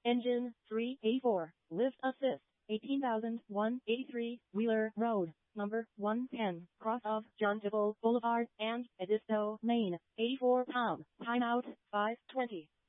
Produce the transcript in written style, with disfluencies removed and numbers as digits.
Engine 384, lift assist, 18,183, Wheeler Road, number 110, cross of John Dibble Boulevard and Edisto, Maine, 84 pound, timeout, 5:20.